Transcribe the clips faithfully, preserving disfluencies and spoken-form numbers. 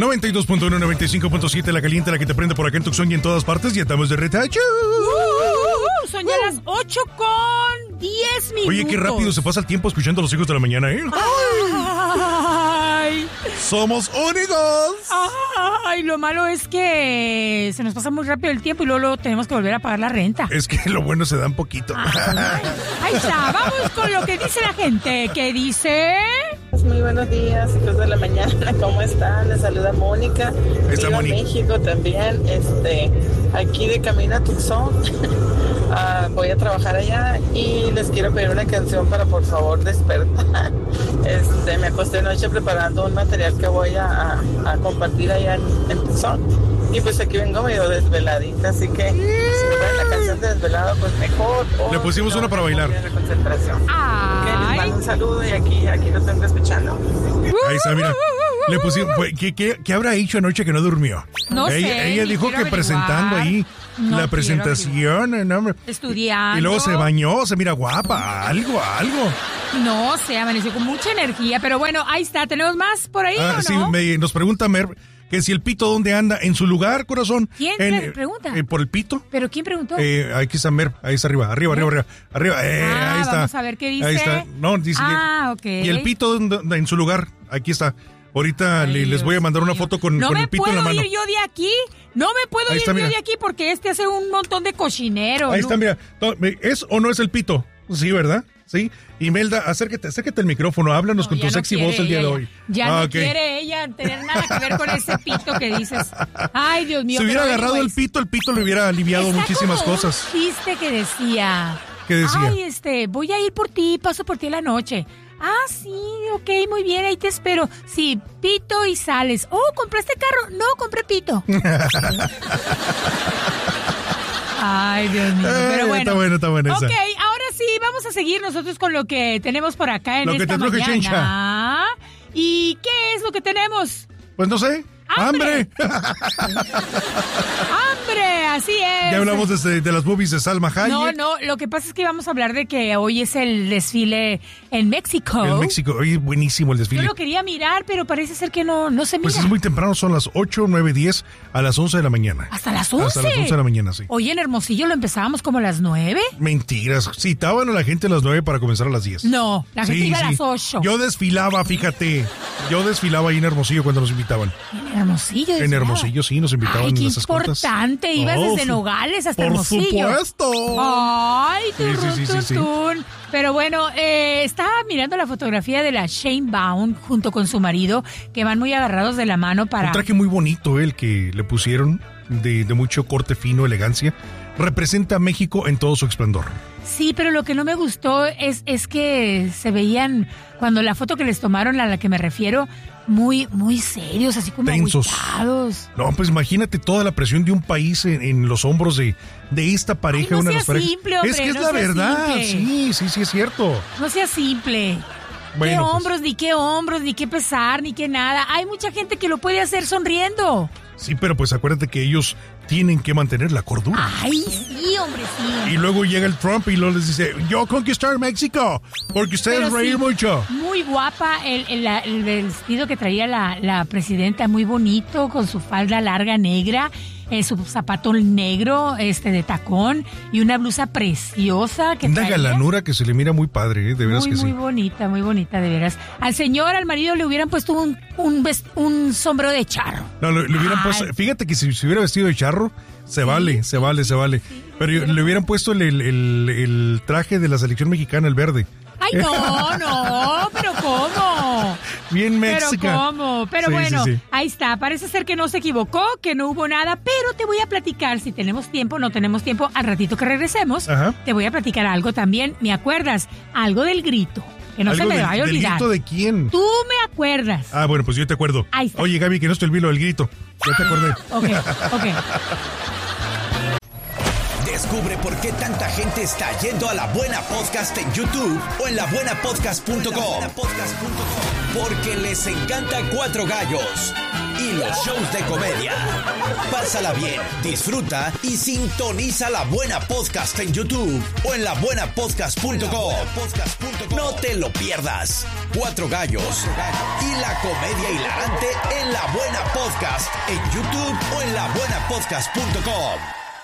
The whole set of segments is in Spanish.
noventa y dos punto uno, noventa y cinco punto siete, la caliente, la que te prende por acá en Tucson y en todas partes. Y estamos de retacho. Uh, uh, son ya uh. las ocho con diez minutos. Oye, qué rápido se pasa el tiempo escuchando a los hijos de la mañana, ¿eh? Ay. ¡Somos únicos! Ay, lo malo es que se nos pasa muy rápido el tiempo y luego, luego tenemos que volver a pagar la renta. Es que lo bueno se da un poquito. Ay, ahí está, vamos con lo que dice la gente. ¿Qué dice? Muy buenos días, hijos de la mañana, ¿cómo están? Les saluda Mónica. Está Viva Mónica. México también, este, aquí de camino a Tucson. uh, voy a trabajar allá y les quiero pedir una canción para por favor despertar. Este, me acosté anoche preparando un material que voy a, a, a compartir allá en, en Tucson. Y pues aquí vengo medio desveladita, así que si me ponen la canción de desvelado, pues mejor. Le pusimos no, una para bailar. De concentración. Ay. Okay, les mando un saludo y aquí, aquí lo tengo escuchando. Ahí está, mira. Le pusimos, ¿qué, qué, ¿Qué habrá hecho anoche que no durmió? No ella, sé. Ella dijo que averiguar. presentando ahí no la presentación. No, Estudiando. Y luego se bañó, se mira guapa, algo, algo. No sé, amaneció con mucha energía, pero bueno, ahí está. ¿Tenemos más por ahí Ah, o no? sí, me, nos pregunta Mer que si el pito dónde anda, en su lugar, corazón. ¿Quién en, te pregunta? Eh, ¿Por el pito? ¿Pero quién preguntó? Eh, aquí está Mer, ahí está arriba, arriba, arriba, arriba, arriba, eh, ah, ahí está. Vamos a ver qué dice. Ahí está. No, dice ah, que, ok. Y el pito dónde- en su lugar, aquí está. Ahorita Ay, le, les Dios voy a mandar una mío. foto con, no con me el pito en la puedo mano. ir yo de aquí. No me puedo Ahí ir está, yo mira. de aquí porque este hace un montón de cochinero. Ahí ¿no? está, mira. To- ¿Es o no es el pito? Sí, ¿verdad? Sí. Imelda, acércate, acércate al micrófono, háblanos No, con ya tu no sexy quiere voz el día ella, de hoy. Ya Ah, no ok. quiere ella tener nada que ver con ese pito que dices. Ay, Dios mío. Si hubiera pero agarrado anyways, el pito, el pito le hubiera aliviado está muchísimas como cosas. Un chiste que decía. ¿Qué decía? Ay, este, voy a ir por ti, paso por ti en la noche. Ah, sí, ok, muy bien, ahí te espero. Sí, pito y sales. Oh, ¿compraste carro? No, compré pito. Ay, Dios mío. Eh, Pero bueno. está bueno, está bueno esa. Ok, ahora sí, vamos a seguir nosotros con lo que tenemos por acá en Lo que esta te truje, mañana. Chencha. ¿Y qué es lo que tenemos? Pues no sé. ¡Hambre! ¡Hambre! ¡Hambre! Así es. Ya hablamos de, de las movies de Salma Hayek. No, no, lo que pasa es que vamos a hablar de que hoy es el desfile en México. En México, oye, buenísimo el Yo desfile. lo quería mirar, pero parece ser que no, no se mira. Pues es muy temprano, son las ocho, nueve, diez, a las once de la mañana. ¿Hasta las once? Hasta las once de la mañana, sí. Oye, en Hermosillo lo empezábamos como a las nueve. Mentiras, citaban a la gente a las nueve para comenzar a las diez. No, la gente Sí, iba a sí. las ocho. Yo desfilaba, fíjate. Yo desfilaba ahí en Hermosillo cuando nos invitaban. En Hermosillo. En decía. Hermosillo, sí, nos invitaban Ay, qué en las escoltas. importante. Ibas Oh, desde su- Nogales hasta Por Hermosillo. supuesto. Ay, Sí, turrún, sí, sí, sí, sí. turrún. Pero bueno, eh, estaba mirando la fotografía de la Shane Baum junto con su marido, que van muy agarrados de la mano para... Un traje muy bonito, el que le pusieron, de, de mucho corte fino, elegancia. Representa a México en todo su esplendor. Sí, pero lo que no me gustó es, es que se veían, cuando la foto que les tomaron, a la que me refiero, muy, muy serios, así como Tensos. agüitados. No, pues imagínate toda la presión de un país en, en los hombros de, de esta pareja. Ay, no una de las sea parejas. simple, hombre, es que es no la sea verdad, simple. sí, sí, sí es cierto. No sea simple. Bueno, qué pues. hombros, ni qué hombros, ni qué pesar, ni qué nada. Hay mucha gente que lo puede hacer sonriendo. Sí, pero pues acuérdate que ellos tienen que mantener la cordura. Ay, sí, hombre, sí. Y luego llega el Trump y luego les dice, yo conquistar México, porque ustedes Pero reír sí, mucho. Muy guapa el, el, la- el vestido que traía la, la presidenta, muy bonito, con su falda larga negra, eh, su zapato negro este de tacón y una blusa preciosa que Una traía. galanura que se le mira muy padre, ¿eh? De veras Muy, que sí. muy bonita, muy bonita, de veras. Al señor, al marido, le hubieran puesto un, un, vest- un sombrero de charro. No, le, le hubieran Ay. puesto, fíjate que si se hubiera vestido de charro, se vale, se vale, se vale. Pero pero- le hubieran puesto el, el- el- el traje de la selección mexicana, el verde. Ay, no, no, pero ¿cómo? Bien Pero mexicano. ¿cómo? Pero Sí, bueno, sí, sí. ahí está. Parece ser que no se equivocó, que no hubo nada, pero te voy a platicar, si tenemos tiempo, no tenemos tiempo, al ratito que regresemos, Ajá. te voy a platicar algo también. ¿Me acuerdas? Algo del grito, que no se ¿Algo me del- vaya a del olvidar. grito de quién? Tú me acuerdas. Ah, bueno, pues yo te acuerdo. Ahí está. Oye, Gaby, que no te olvido el grito. Ya te acordé. Ok, ok. Descubre por qué tanta gente está yendo a La Buena Podcast en YouTube o en la buena podcast punto com. Porque les encanta Cuatro Gallos y los shows de comedia. Pásala bien, disfruta y sintoniza La Buena Podcast en YouTube o en la buena podcast punto com. No te lo pierdas. Cuatro Gallos y la comedia hilarante en La Buena Podcast en YouTube o en la buena podcast punto com.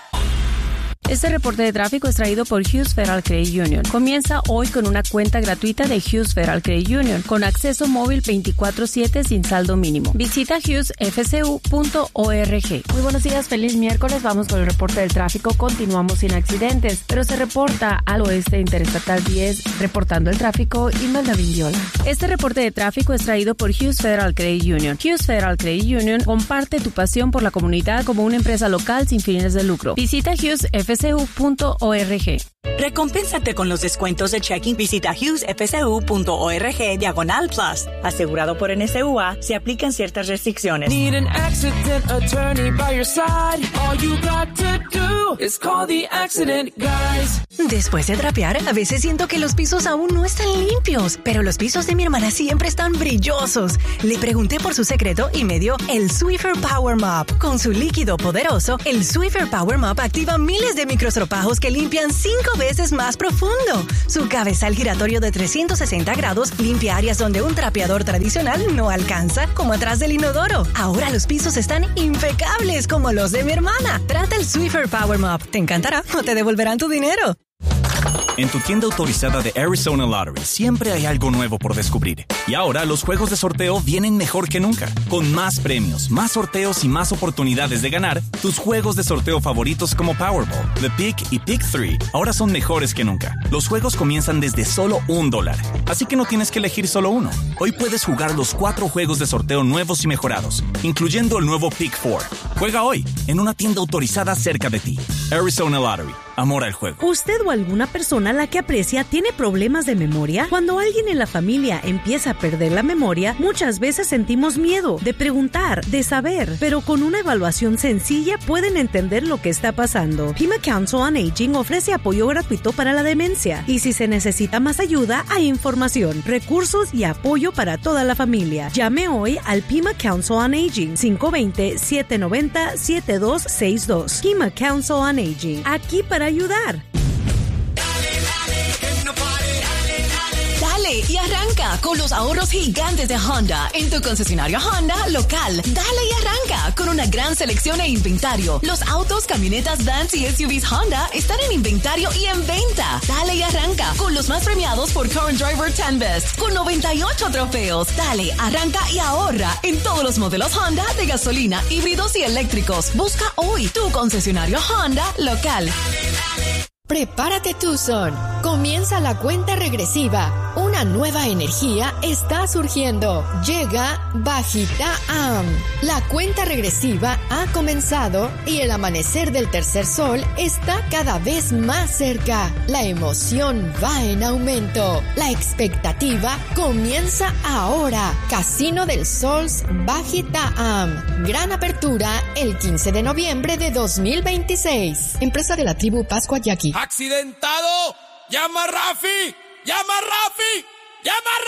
Este reporte de tráfico es traído por Hughes Federal Credit Union. Comienza hoy con una cuenta gratuita de Hughes Federal Credit Union con acceso móvil veinticuatro siete sin saldo mínimo. Visita hughes f c u punto org. Muy buenos días, feliz miércoles. Vamos con el reporte del tráfico. Continuamos sin accidentes, pero se reporta al oeste Interestatal diez, reportando el tráfico Imelda Vindiola. Este reporte de tráfico es traído por Hughes Federal Credit Union. Hughes Federal Credit Union comparte tu pasión por la comunidad como una empresa local sin fines de lucro. Visita hughes f c u punto org. Recompénsate con los descuentos de checking. Visita hughes f c u punto org diagonal plus. Asegurado por N S U A, se aplican ciertas restricciones. Need an accident attorney by your side. All you got to do is call the accident guys. Después de trapear, a veces siento que los pisos aún no están limpios, pero los pisos de mi hermana siempre están brillosos. Le pregunté por su secreto y me dio el Swiffer Power Mop. Con su líquido poderoso, el Swiffer Power Mop activa miles de microstropajos que limpian cinco veces más profundo. Su cabezal giratorio de trescientos sesenta grados limpia áreas donde un trapeador tradicional no alcanza, como atrás del inodoro. Ahora los pisos están impecables como los de mi hermana. Trata el Swiffer Power Mop. Te encantará o te devolverán tu dinero. En tu tienda autorizada de Arizona Lottery siempre hay algo nuevo por descubrir. Y ahora los juegos de sorteo vienen mejor que nunca. Con más premios, más sorteos y más oportunidades de ganar, tus juegos de sorteo favoritos como Powerball, The Pick y Pick tres ahora son mejores que nunca. Los juegos comienzan desde solo un dólar. Así que no tienes que elegir solo uno. Hoy puedes jugar los cuatro juegos de sorteo nuevos y mejorados, incluyendo el nuevo Pick cuatro. Juega hoy en una tienda autorizada cerca de ti. Arizona Lottery. Amor al juego. ¿Usted o alguna persona a la que aprecia tiene problemas de memoria? Cuando alguien en la familia empieza a perder la memoria, muchas veces sentimos miedo de preguntar, de saber, pero con una evaluación sencilla pueden entender lo que está pasando. Pima Council on Aging ofrece apoyo gratuito para la demencia y si se necesita más ayuda, hay información, recursos y apoyo para toda la familia. Llame hoy al Pima Council on Aging cinco dos cero, siete nueve cero, siete dos seis dos. Pima Council on Aging, aquí para ayudar. Dale y arranca con los ahorros gigantes de Honda en tu concesionario Honda local. Dale y arranca con una gran selección e inventario. Los autos, camionetas, vans y S U Vs Honda están en inventario y en venta. Dale y arranca con los más premiados por Current Driver diez Best con noventa y ocho trofeos. Dale, arranca y ahorra en todos los modelos Honda de gasolina, híbridos y eléctricos. Busca hoy tu concesionario Honda local. Prepárate Tucson, comienza la cuenta regresiva, una nueva energía está surgiendo, llega Bajita Am. La cuenta regresiva ha comenzado y el amanecer del tercer sol está cada vez más cerca. La emoción va en aumento, la expectativa comienza ahora. Casino del Sols Bajita Am, gran apertura el quince de noviembre de dos mil veintiséis. Empresa de la tribu Pascua Yaqui. ¡Accidentado! ¡Llama a Rafi! ¡Llama a Rafi! ¡Llama a